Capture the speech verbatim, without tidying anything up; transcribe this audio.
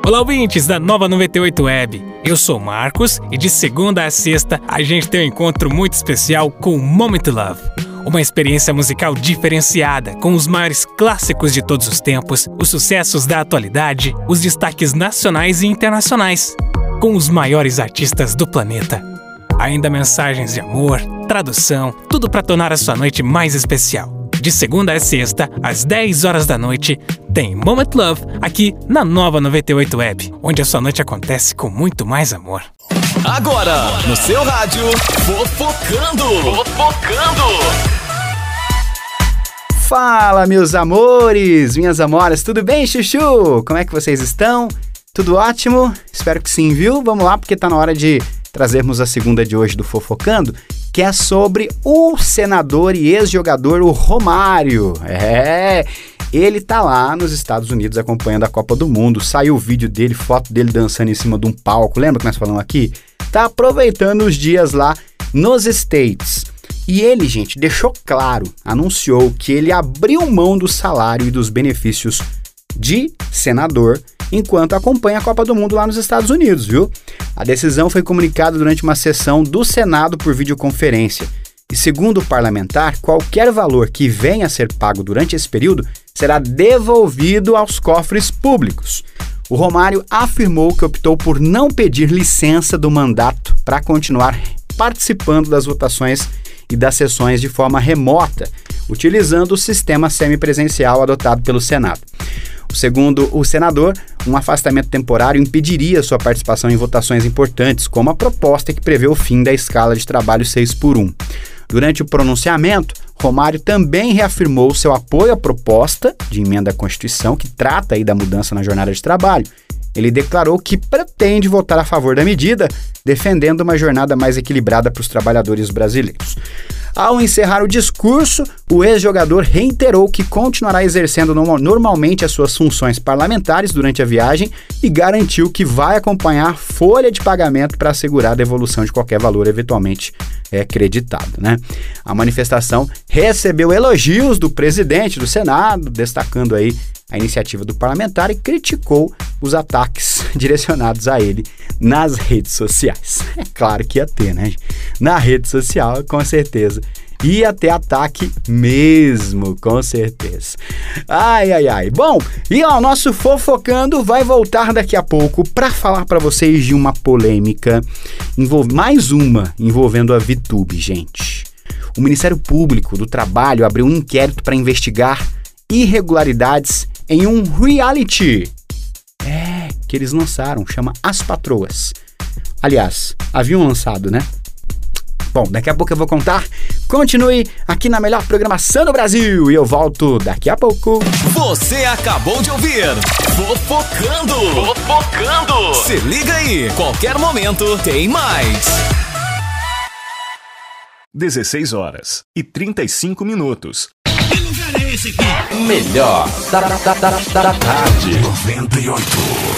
Olá, ouvintes da Nova noventa e oito Web. Eu sou o Marcos e de segunda a sexta a gente tem um encontro muito especial com o Moment Love. Uma experiência musical diferenciada, com os maiores clássicos de todos os tempos, os sucessos da atualidade, os destaques nacionais e internacionais, com os maiores artistas do planeta. Ainda mensagens de amor, tradução, tudo para tornar a sua noite mais especial. De segunda a sexta, às dez horas da noite, tem Moment Love aqui na Nova noventa e oito Web, onde a sua noite acontece com muito mais amor. Agora, no seu rádio, Fofocando! Fofocando! Fala, meus amores, minhas amoras, tudo bem, chuchu? Como é que vocês estão? Tudo ótimo? Espero que sim, viu? Vamos lá, porque tá na hora de trazermos a segunda de hoje do Fofocando, que é sobre o senador e ex-jogador, o Romário. É, ele tá lá nos Estados Unidos acompanhando a Copa do Mundo, saiu o vídeo dele, foto dele dançando em cima de um palco, lembra que nós falamos aqui? Tá aproveitando os dias lá nos States. E ele, gente, deixou claro, anunciou que ele abriu mão do salário e dos benefícios de senador enquanto acompanha a Copa do Mundo lá nos Estados Unidos, viu? A decisão foi comunicada durante uma sessão do Senado por videoconferência. E segundo o parlamentar, qualquer valor que venha a ser pago durante esse período será devolvido aos cofres públicos. O Romário afirmou que optou por não pedir licença do mandato para continuar participando das votações e das sessões de forma remota, utilizando o sistema semipresencial adotado pelo Senado. Segundo o senador, um afastamento temporário impediria sua participação em votações importantes, como a proposta que prevê o fim da escala de trabalho seis por um. Durante o pronunciamento, Romário também reafirmou seu apoio à proposta de emenda à Constituição que trata aí da mudança na jornada de trabalho. Ele declarou que pretende votar a favor da medida, defendendo uma jornada mais equilibrada para os trabalhadores brasileiros. Ao encerrar o discurso, o ex-jogador reiterou que continuará exercendo normalmente as suas funções parlamentares durante a viagem e garantiu que vai acompanhar folha de pagamento para assegurar a devolução de qualquer valor eventualmente é, creditado, né? A manifestação recebeu elogios do presidente do Senado, destacando aí a iniciativa do parlamentar e criticou os ataques direcionados a ele nas redes sociais. É claro que ia ter, né? Na rede social, com certeza. Ia ter ataque mesmo, com certeza. Ai, ai, ai. Bom, e ó, o nosso Fofocando vai voltar daqui a pouco para falar para vocês de uma polêmica, envolv... mais uma envolvendo a VTube, gente. O Ministério Público do Trabalho abriu um inquérito para investigar irregularidades em um reality é, que eles lançaram, chama As Patroas. Aliás, haviam lançado, né? Bom, daqui a pouco eu vou contar. Continue aqui na melhor programação do Brasil e eu volto daqui a pouco. Você acabou de ouvir Fofocando! Fofocando! Se liga aí, qualquer momento tem mais. dezesseis horas e trinta e cinco minutos. Melhor da, da, da, da, da tarde. noventa e oito.